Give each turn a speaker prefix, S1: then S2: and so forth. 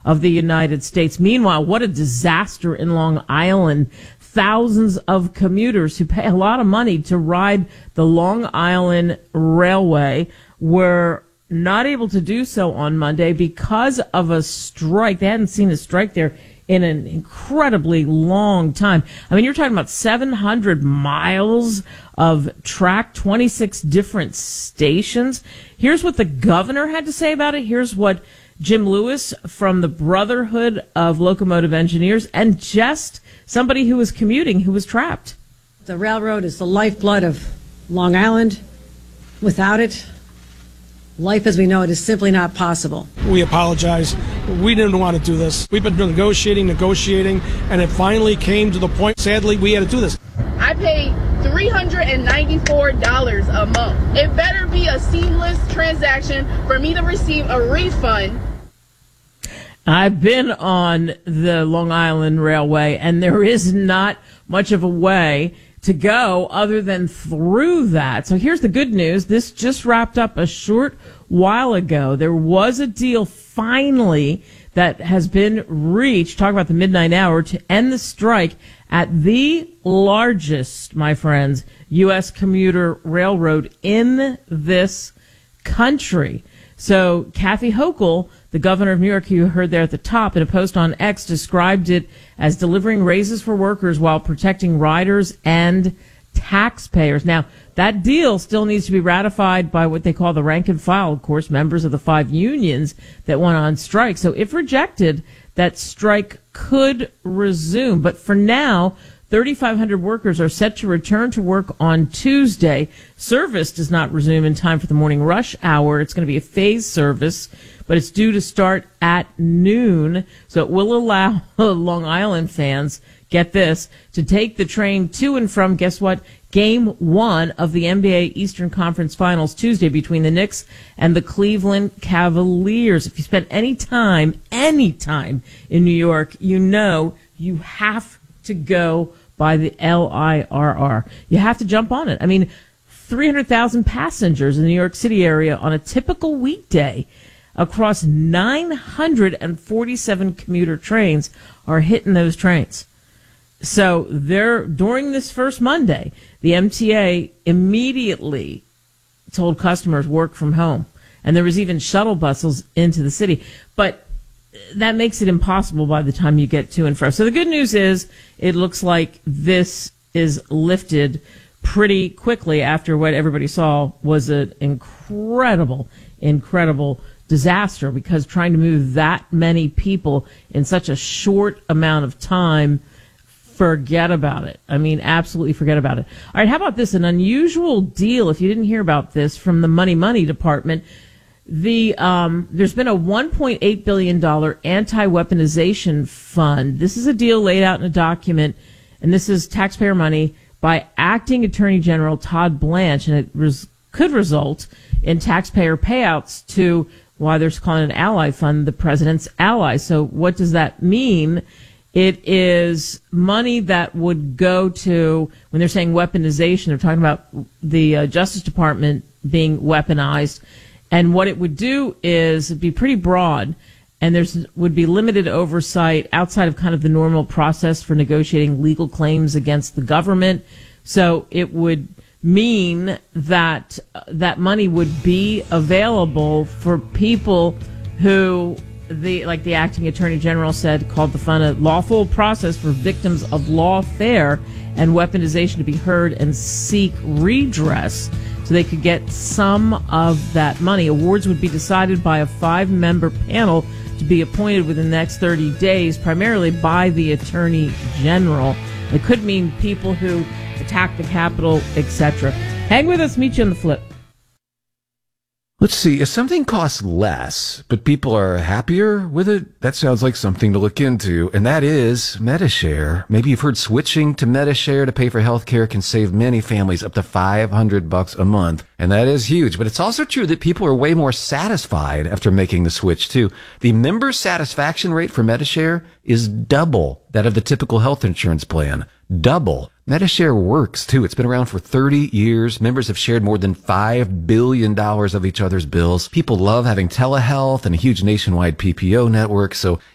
S1: of the United States. Meanwhile, what a disaster in Long Island. Thousands of commuters who pay a lot of money to ride the Long Island Railway were not able to do so on Monday because of a strike. They hadn't seen a strike there in an incredibly long time. I mean, you're talking about 700 miles of track, 26 different stations. Here's what the governor had to say about it. Here's what Jim Lewis from the Brotherhood of Locomotive Engineers, and just somebody who was commuting, who was trapped.
S2: The railroad is the lifeblood of Long Island. Without it, life as we know it is simply not possible.
S3: We apologize. We didn't want to do this. We've been negotiating, and it finally came to the point, sadly, we had to do this.
S4: I paid $394 a month. It better be a seamless transaction for me to receive a refund.
S1: I've been on the Long Island Railway, and there is not much of a way to go other than through that. So here's the good news. This just wrapped up a short while ago. There was a deal finally that has been reached, talk about the midnight hour, to end the strike at the largest, my friends, U.S. commuter railroad in this country. So Kathy Hochul, the governor of New York, who you heard there at the top, in a post on X, described it as delivering raises for workers while protecting riders and taxpayers. Now, that deal still needs to be ratified by what they call the rank and file, of course, members of the 5 unions that went on strike. So if rejected, that strike could resume. But for now, 3,500 workers are set to return to work on Tuesday. Service does not resume in time for the morning rush hour. It's going to be a phased service, but it's due to start at noon. So it will allow Long Island fans, get this, to take the train to and from, guess what, Game 1 of the NBA Eastern Conference Finals Tuesday between the Knicks and the Cleveland Cavaliers. If you spend any time in New York, you know you have to go by the LIRR. You have to jump on it. I mean, 300,000 passengers in the New York City area on a typical weekday across 947 commuter trains are hitting those trains. So during this first Monday, the MTA immediately told customers work from home. And there was even shuttle buses into the city. But that makes it impossible by the time you get to and from. So the good news is it looks like this is lifted pretty quickly after what everybody saw was an incredible disaster, because trying to move that many people in such a short amount of time, forget about it. I mean, absolutely forget about it. All right, how about this? An unusual deal, if you didn't hear about this, from the Money Department. There's been a $1.8 billion anti-weaponization fund. This is a deal laid out in a document, and this is taxpayer money, by Acting Attorney General Todd Blanche, and it could result in taxpayer payouts to, why they're calling it an ally fund, the president's allies. So what does that mean? It is money that would go to, when they're saying weaponization, they're talking about the Justice Department being weaponized. And what it would do is it'd be pretty broad, and would be limited oversight outside of kind of the normal process for negotiating legal claims against the government. So it would mean that that money would be available for people who, like the acting attorney general said, called the fund a lawful process for victims of lawfare and weaponization to be heard and seek redress, so they could get some of that money. Awards would be decided by a 5-member panel to be appointed within the next 30 days, primarily by the Attorney General. It could mean people who attack the Capitol, etc. Hang with us. Meet you on the flip.
S5: Let's see, if something costs less, but people are happier with it, that sounds like something to look into, and that is Medi-Share. Maybe you've heard switching to Medi-Share to pay for healthcare can save many families up to $500 a month, and that is huge. But it's also true that people are way more satisfied after making the switch, too. The member satisfaction rate for Medi-Share is double that of the typical health insurance plan. Double. Medi-Share works, too. It's been around for 30 years. Members have shared more than $5 billion of each other's bills. People love having telehealth and a huge nationwide PPO network, so